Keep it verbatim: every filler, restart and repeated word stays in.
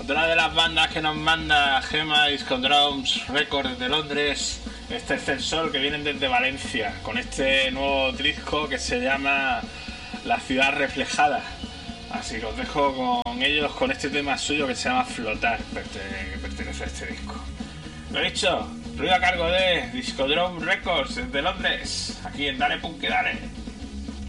otra de las bandas que nos manda Gema Discodromes Records de Londres, este Ascensor, que vienen desde Valencia, con este nuevo disco que se llama La Ciudad Reflejada. Así que os dejo con ellos, con este tema suyo que se llama Flotar, que pertenece a este disco. Lo he dicho, ruido a cargo de Discodrome Records de Londres, aquí en Dale Punk que Dale.